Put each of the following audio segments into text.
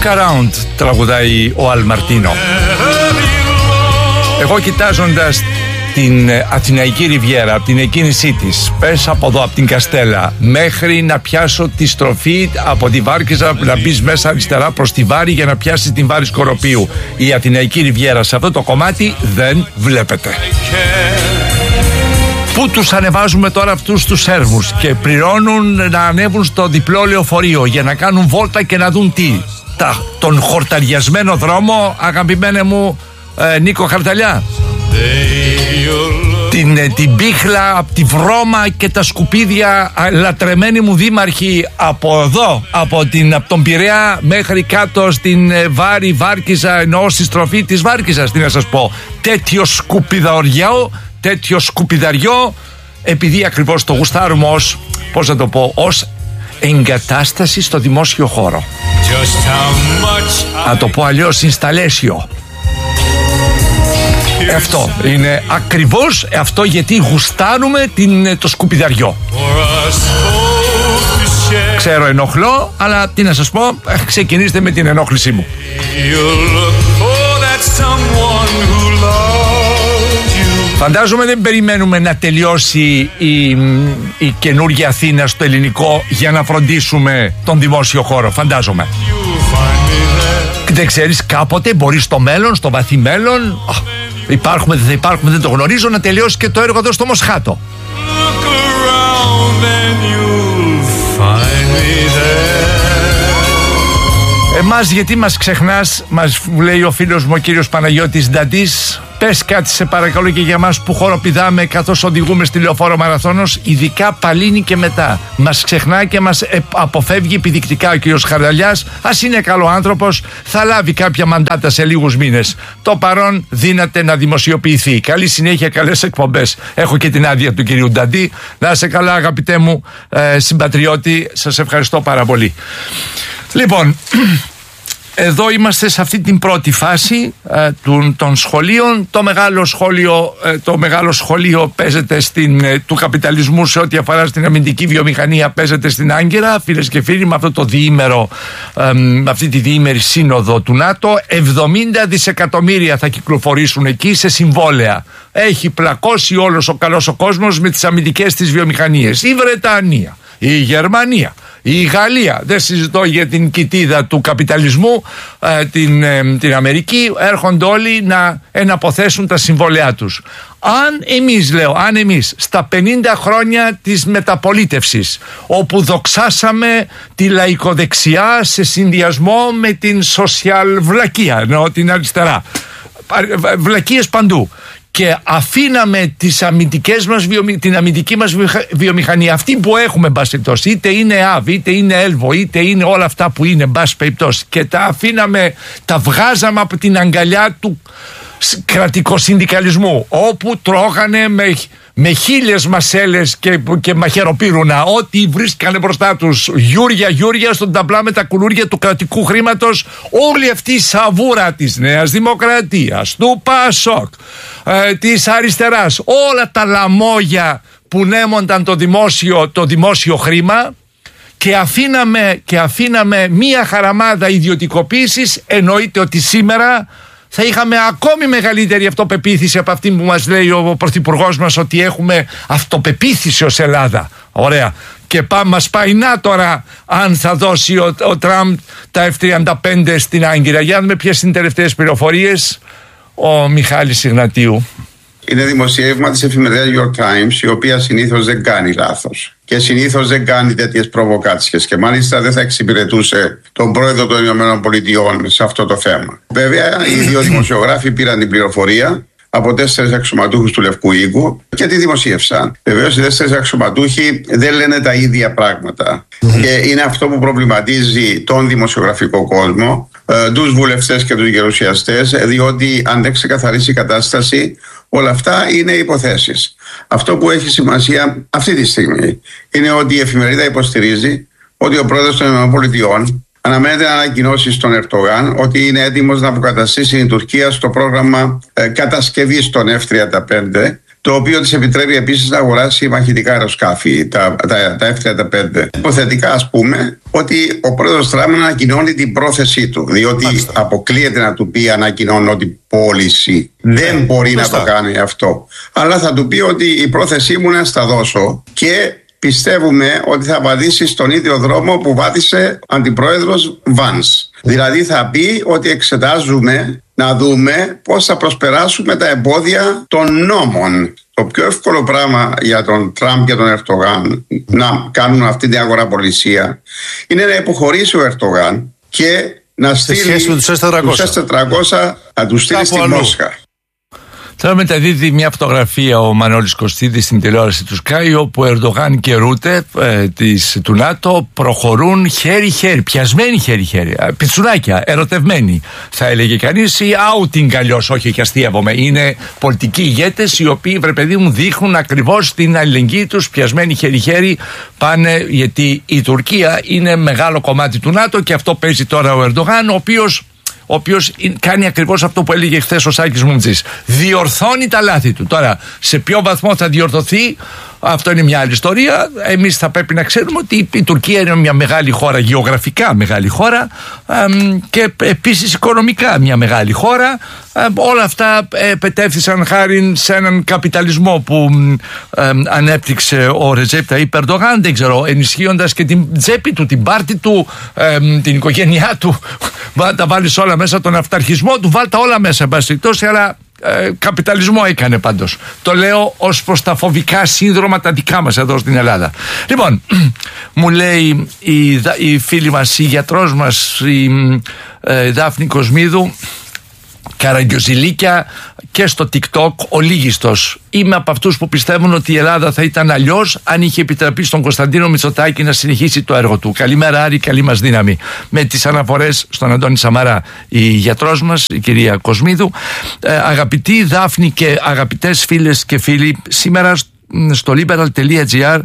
Look Around τραγουδάει ο Αλ Μαρτίνο. Εγώ κοιτάζοντας την Αθηναϊκή Ριβιέρα, από την εκκίνησή της, πες από εδώ, από την Καστέλα, μέχρι να πιάσω τη στροφή από τη Βάρκιζα, να μπεις μέσα αριστερά προς τη Βάρη για να πιάσεις την Βάρη Σκοροπίου. Η Αθηναϊκή Ριβιέρα σε αυτό το κομμάτι δεν βλέπετε. Πού τους ανεβάζουμε τώρα αυτούς τους Σέρβους και πληρώνουν να ανέβουν στο διπλό λεωφορείο για να κάνουν βόλτα και να δουν τι? Τον χορταριασμένο δρόμο, αγαπημένε μου Νίκο Χαρταλιά. Την πίχλα από τη βρώμα και τα σκουπίδια, λατρεμένοι μου δήμαρχοι, από εδώ, από τον Πειραιά μέχρι κάτω στην Βάρη, Βάρκιζα, εννοώ στη στροφή της Βάρκιζας, τι να σας πω, τέτοιο σκουπιδαριό, επειδή ακριβώς το γουστάρουμε ως, πώς να το πω, ως εγκατάσταση στο δημόσιο χώρο. Να το πω αλλιώς, installation. Αυτό είναι ακριβώς αυτό, γιατί γουστάρουμε το σκουπιδαριό. Ξέρω, ενοχλώ, αλλά τι να σας πω, ξεκινήστε με την ενόχλησή μου. Φαντάζομαι δεν περιμένουμε να τελειώσει η καινούργια Αθήνα στο ελληνικό για να φροντίσουμε τον δημόσιο χώρο, φαντάζομαι. Δεν ξέρεις, κάποτε μπορεί στο μέλλον, στο βαθύ μέλλον, υπάρχουμε, δεν θα υπάρχουμε, δεν το γνωρίζω, να τελειώσει και το έργο εδώ στο Μοσχάτο. Εμάς γιατί μας ξεχνάς, μας λέει ο φίλος μου ο κύριος Παναγιώτης Νταντής. Πες κάτι σε παρακαλώ και για μας που χοροπηδάμε καθώς οδηγούμε στη Λεωφόρο Μαραθώνος, ειδικά Παλίνη και μετά. Μας ξεχνά και μας αποφεύγει επιδεικτικά ο κύριος Χαρδαλιάς. Ας είναι καλό άνθρωπος, θα λάβει κάποια μαντάτα σε λίγους μήνες. Το παρόν δύναται να δημοσιοποιηθεί. Καλή συνέχεια, καλές εκπομπές. Έχω και την άδεια του κυρίου Νταντή. Να είσαι καλά, αγαπητέ μου συμπατριώτη, σας ευχαριστώ πάρα πολύ. Λοιπόν, εδώ είμαστε σε αυτή την πρώτη φάση των σχολείων. Το μεγάλο σχολείο παίζεται του καπιταλισμού σε ό,τι αφορά στην αμυντική βιομηχανία, παίζεται στην Άγκυρα. Φίλες και φίλοι, με αυτό το διήμερο, με αυτή τη διήμερη σύνοδο του ΝΑΤΟ, 70 δισεκατομμύρια θα κυκλοφορήσουν εκεί σε συμβόλαια. Έχει πλακώσει όλος ο καλός ο κόσμος με τις αμυντικές της βιομηχανίες. Η Βρετανία, η Γερμανία, η Γαλλία, δεν συζητώ για την κοιτίδα του καπιταλισμού, την Αμερική, έρχονται όλοι να εναποθέσουν τα συμβόλαιά τους. Αν εμείς στα 50 χρόνια της μεταπολίτευσης, όπου δοξάσαμε τη λαϊκοδεξιά σε συνδυασμό με την σοσιαλ-βλακία, εννοώ την αριστερά, βλακίες παντού, και αφήναμε την αμυντική μας βιομηχανία, αυτή που έχουμε, μπας περιπτώσει, είτε είναι ΑΒ, είτε είναι ΕΛΒΟ, είτε είναι όλα αυτά που είναι, μπας περιπτώσει, και τα βγάζαμε από την αγκαλιά του κρατικοσυνδικαλισμού, όπου τρώγανε με χίλιες μασέλες και μαχαιροπύρουνα ό,τι βρίσκανε μπροστά τους, γιούρια στον ταμπλά με τα κουλούρια του κρατικού χρήματος, όλη αυτή η σαβούρα της Νέας Δημοκρατίας, του ΠΑΣΟΚ, της αριστεράς, όλα τα λαμόγια που νέμονταν το δημόσιο χρήμα, και αφήναμε μία χαραμάδα ιδιωτικοποίησης. Εννοείται ότι σήμερα θα είχαμε ακόμη μεγαλύτερη αυτοπεποίθηση από αυτή που μας λέει ο Πρωθυπουργός μας, ότι έχουμε αυτοπεποίθηση ως Ελλάδα. Ωραία. Και μας πάει να τώρα αν θα δώσει ο Τραμπ τα F-35 στην Άγκυρα. Για να δούμε ποιες είναι οι τελευταίες πληροφορίες. Ο Μιχάλης Ιγνατίου. Είναι δημοσίευμα της εφημερίδας York Times, η οποία συνήθως δεν κάνει λάθος και συνήθως δεν κάνει τέτοιες προβοκάτσιες, και μάλιστα δεν θα εξυπηρετούσε τον πρόεδρο των ΗΠΑ σε αυτό το θέμα. Βέβαια, οι δύο δημοσιογράφοι πήραν την πληροφορία από 4 αξιωματούχους του Λευκού Οίκου και τη δημοσίευσαν. Βεβαίως, οι 4 αξιωματούχοι δεν λένε τα ίδια πράγματα. Και είναι αυτό που προβληματίζει τον δημοσιογραφικό κόσμο, τους βουλευτές και τους γερουσιαστές, διότι αν δεν ξεκαθαρίσει η κατάσταση, όλα αυτά είναι υποθέσεις. Αυτό που έχει σημασία αυτή τη στιγμή είναι ότι η εφημερίδα υποστηρίζει ότι ο πρόεδρος των ΗΠΑ αναμένεται να ανακοινώσει στον Ερντογάν ότι είναι έτοιμος να αποκαταστήσει την Τουρκία στο πρόγραμμα κατασκευής των F-35 το οποίο της επιτρέπει επίσης να αγοράσει μαχητικά αεροσκάφη, τα F-35. Υποθετικά, ας πούμε, ότι ο πρόεδρος Τραμπ ανακοινώνει την πρόθεσή του, διότι αποκλείεται να του πει ανακοινώνω την πώληση. Δεν μπορεί να το κάνει αυτό. Αλλά θα του πει ότι η πρόθεσή μου είναι να στα δώσω και πιστεύουμε ότι θα βαδίσει στον ίδιο δρόμο που βάδισε αντιπρόεδρος Βάνς. Δηλαδή θα πει ότι εξετάζουμε να δούμε πώς θα προσπεράσουμε τα εμπόδια των νόμων. Το πιο εύκολο πράγμα για τον Τραμπ και τον Ερντογάν να κάνουν αυτή την αγοραπολισία είναι να υποχωρήσει ο Ερντογάν και να στείλει τους S-400 να τους στείλει στη Μόσχα. Τώρα μεταδίδει μια φωτογραφία ο Μανώλης Κωστίδης στην τηλεόραση του Sky, όπου ο Ερντογάν και Ρούτε του ΝΑΤΟ προχωρούν χέρι-χέρι, πιασμένοι χέρι-χέρι, πιτσουνάκια, ερωτευμένοι θα έλεγε κανείς, ή outing αλλιώς, όχι και αστείευομαι. Είναι πολιτικοί ηγέτες οι οποίοι, βρε παιδί μου, δείχνουν ακριβώς την αλληλεγγύη τους, πιασμένοι χέρι-χέρι πάνε, γιατί η Τουρκία είναι μεγάλο κομμάτι του ΝΑΤΟ και αυτό παίζει τώρα ο Ερντογάν, ο οποίος κάνει ακριβώς αυτό που έλεγε χθες ο Σάκης Μουμτζής. Διορθώνει τα λάθη του. Τώρα, σε ποιο βαθμό θα διορθωθεί, αυτό είναι μια άλλη ιστορία. Εμείς θα πρέπει να ξέρουμε ότι η Τουρκία είναι μια μεγάλη χώρα, γεωγραφικά μεγάλη χώρα, και επίσης οικονομικά μια μεγάλη χώρα. Όλα αυτά πετεύθησαν χάρη σε έναν καπιταλισμό που ανέπτυξε ο Ρετζέπ Ταΐπ Ερντογάν, δεν ξέρω, ενισχύοντας και την τσέπη του, την πάρτη του, την οικογένειά του. Τα βάλεις όλα μέσα, τον αυταρχισμό του, βάλ τα όλα μέσα, αλλά καπιταλισμό έκανε πάντως. Το λέω ως προς τα φοβικά σύνδρομα τα δικά μας εδώ στην Ελλάδα. Λοιπόν, μου λέει η φίλη μας, η γιατρός μας, η Δάφνη Κοσμίδου, καραγκιοζηλίκια και στο TikTok ο λίγιστος. Είμαι από αυτούς που πιστεύουν ότι η Ελλάδα θα ήταν αλλιώς αν είχε επιτραπεί στον Κωνσταντίνο Μητσοτάκη να συνεχίσει το έργο του. Καλημέρα Άρη, καλή μας δύναμη. Με τις αναφορές στον Αντώνη Σαμαρά, η γιατρός μας, η κυρία Κοσμίδου. Αγαπητοί Δάφνη και αγαπητές φίλες και φίλοι, σήμερα στο liberal.gr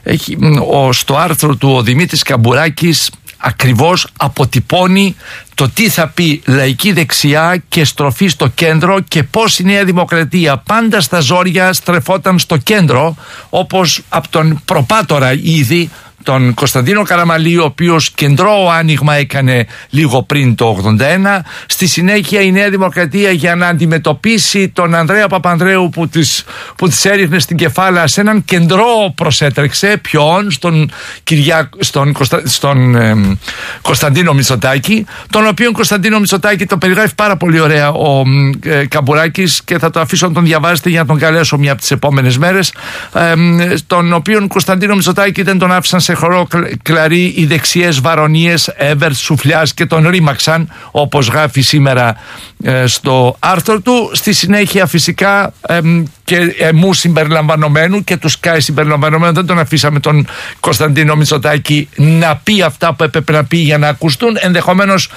στο άρθρο του ο Δημήτρης Καμπουράκης ακριβώς αποτυπώνει το τι θα πει λαϊκή δεξιά και στροφή στο κέντρο και πώς η Νέα Δημοκρατία πάντα στα ζόρια στρεφόταν στο κέντρο, όπως από τον προπάτορα ήδη, τον Κωνσταντίνο Καραμαλή, ο οποίος κεντρό άνοιγμα έκανε λίγο πριν το 81. Στη συνέχεια η Νέα Δημοκρατία, για να αντιμετωπίσει τον Ανδρέα Παπανδρέου που της έριχνε στην κεφάλα, σε έναν κεντρό προσέτρεξε. Ποιον? Στον Κωνσταντίνο Μητσοτάκη, τον οποίο Κωνσταντίνο Μητσοτάκη το περιγράφει πάρα πολύ ωραία ο Καμπουράκης και θα το αφήσω να τον διαβάσετε για να τον καλέσω μια από τις επόμενες μέρες. Τον οποίο Κωνσταντίνο Μητσοτάκη δεν τον άφησαν σε χορό κλαρί οι δεξιές βαρονίες Εύερτ, Σουφλιάς και τον ρήμαξαν, όπως γράφει σήμερα στο άρθρο του. Στη συνέχεια φυσικά και εμού συμπεριλαμβανομένου και του ΣΚΑΙ συμπεριλαμβανομένου δεν τον αφήσαμε τον Κωνσταντίνο Μητσοτάκη να πει αυτά που έπρεπε να πει για να ακουστούν. Ενδεχομένως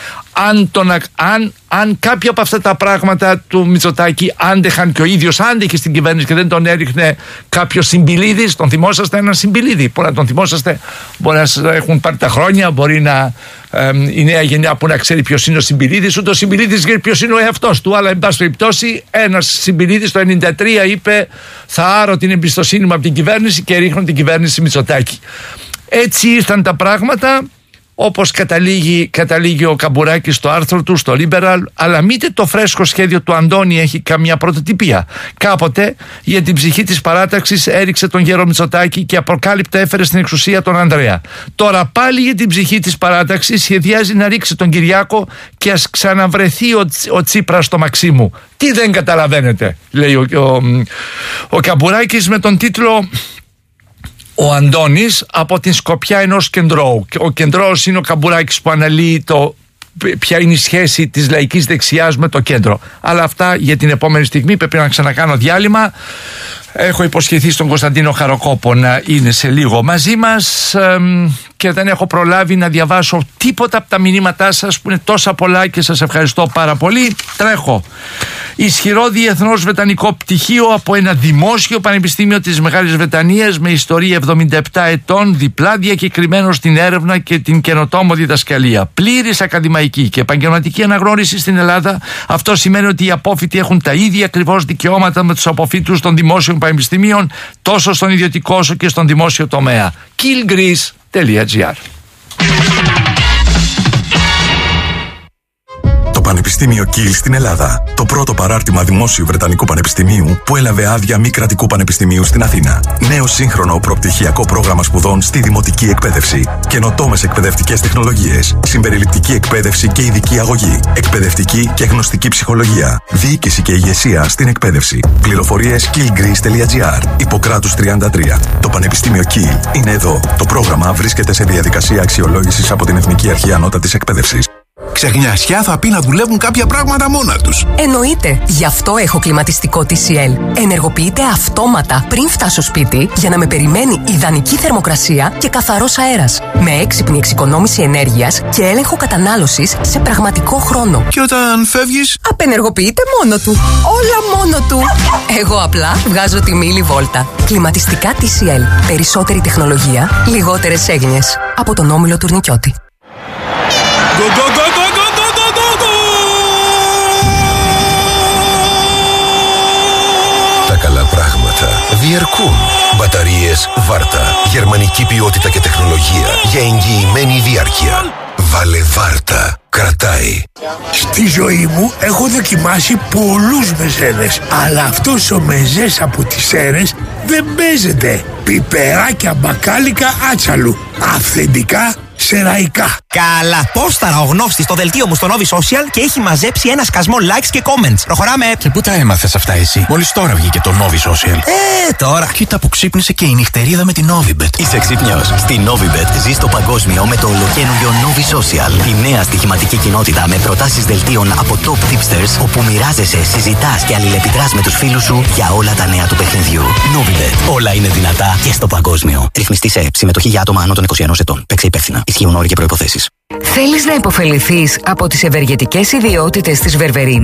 αν κάποια από αυτά τα πράγματα του Μητσοτάκη άντεχαν και ο ίδιος άντεχε στην κυβέρνηση και δεν τον έριχνε κάποιος Συμπιλίδης. Τον θυμόσαστε έναν Συμπιλίδη? Μπορεί να τον θυμόσαστε, μπορεί να σας έχουν πάρει τα χρόνια, μπορεί να η νέα γενιά που να ξέρει ποιος είναι ο Συμπιλίδης, ούτε ο Συμπιλίδης ξέρει ποιος είναι ο εαυτός του. Αλλά εν πάση περιπτώσει, ένας Συμπιλίδης το 1993 είπε: θα άρω την εμπιστοσύνη μου από την κυβέρνηση και ρίχνω την κυβέρνηση Μητσοτάκη. Έτσι ήρθαν τα πράγματα, όπως καταλήγει ο Καμπουράκης στο άρθρο του στο Liberal. Αλλά μήτε το φρέσκο σχέδιο του Αντώνη έχει καμιά πρωτοτυπία. Κάποτε για την ψυχή της παράταξης έριξε τον γέρο Μητσοτάκη και απροκάλυπτα έφερε στην εξουσία τον Ανδρέα. Τώρα πάλι για την ψυχή της παράταξης σχεδιάζει να ρίξει τον Κυριάκο και ας ξαναβρεθεί ο Τσίπρας στο Μαξίμου. Τι δεν καταλαβαίνετε, λέει ο Καμπουράκης με τον τίτλο «Ο Αντώνης από την σκοπιά ενός κεντρώου». Ο κεντρώος είναι ο Καμπουράκης που αναλύει ποια είναι η σχέση της λαϊκής δεξιάς με το κέντρο. Αλλά αυτά για την επόμενη στιγμή. Πρέπει να ξανακάνω διάλειμμα. Έχω υποσχεθεί στον Κωνσταντίνο Χαροκόπο να είναι σε λίγο μαζί μας και δεν έχω προλάβει να διαβάσω τίποτα από τα μηνύματά σας που είναι τόσα πολλά και σας ευχαριστώ πάρα πολύ. Τρέχω. Ισχυρό διεθνώς βρετανικό πτυχίο από ένα δημόσιο πανεπιστήμιο της Μεγάλης Βρετανίας με ιστορία 77 ετών, διπλά διακεκριμένο στην έρευνα και την καινοτόμο διδασκαλία. Πλήρης ακαδημαϊκή και επαγγελματική αναγνώριση στην Ελλάδα. Αυτό σημαίνει ότι οι απόφοιτοι έχουν τα ίδια ακριβώς δικαιώματα με τους αποφοίτους των δημόσιων πανεπιστημίων, τόσο στον ιδιωτικό όσο και στον δημόσιο τομέα. killgreece.gr. Το Πανεπιστήμιο Kiel στην Ελλάδα. Το πρώτο παράρτημα δημόσιου Βρετανικού Πανεπιστημίου που έλαβε άδεια μη κρατικού πανεπιστημίου στην Αθήνα. Νέο σύγχρονο προπτυχιακό πρόγραμμα σπουδών στη δημοτική εκπαίδευση. Καινοτόμες εκπαιδευτικές τεχνολογίες. Συμπεριληπτική εκπαίδευση και ειδική αγωγή. Εκπαιδευτική και γνωστική ψυχολογία. Διοίκηση και ηγεσία στην εκπαίδευση. Πληροφορίες killgreece.gr. Ιπποκράτους 33. Το Πανεπιστήμιο Kiel είναι εδώ. Το πρόγραμμα βρίσκεται σε διαδικασία αξιολόγησης από την Εθνική Αρχή Ανώτατης Εκπαίδευσης. Ξεχνιασιά θα πει να δουλεύουν κάποια πράγματα μόνα τους. Εννοείται. Γι' αυτό έχω κλιματιστικό TCL. Ενεργοποιείται αυτόματα πριν φτάσω σπίτι για να με περιμένει ιδανική θερμοκρασία και καθαρός αέρας. Με έξυπνη εξοικονόμηση ενέργειας και έλεγχο κατανάλωσης σε πραγματικό χρόνο. Και όταν φεύγεις, απενεργοποιείται μόνο του. Όλα μόνο του. Εγώ απλά βγάζω τη μίλη βόλτα. Κλιματιστικά TCL. Περισσότερη τεχνολογία, λιγότερες έγνοιες. Από τον Όμιλο Τουρνικιώτη. Τα καλά πράγματα διαρκούν. Μπαταρίες Βάρτα. Γερμανική ποιότητα και τεχνολογία για εγγυημένη διάρκεια. Βάλε Βάρτα. Κρατάει. Στη ζωή μου έχω δοκιμάσει πολλούς μεζέδες, αλλά αυτός ο μεζές από τις Σέρρες δεν παίζεται. Πιπεράκια μπακάλικα άτσαλου. Αυθεντικά σεραϊκά. Καλά, πόσταρα ο γνώστης στο δελτίο μου στο Novi Social και έχει μαζέψει ένα σκασμό likes και comments. Προχωράμε. Και πού τα έμαθες αυτά εσύ? Μόλις τώρα βγήκε το Novi Social. Τώρα. Κοίτα που ξύπνησε και η νυχτερίδα με την Novibet. Είσαι ξύπνιος? Στη Novibet ζεις το παγκόσμιο με το ολοκαίνουργιο Novi Social. Η νέα στοιχηματική κοινότητα με προτάσεις δελτίων από top tipsters, όπου μοιράζεσαι, συζητάς και αλληλεπιδράς με τους φίλους σου για όλα τα νέα του παιχνιδιού. Novibet. Όλα είναι δυνατά και στο παγκόσμιο. Ρυθμιστή σε συμμετοχή για άτομα άνω των 21 ετών. Παίξε υπεύθυνα. Ισχύουν όροι και προϋποθέσεις. Θέλεις να υποφεληθείς από τις ευεργετικές ιδιότητες της Βερβερίνη?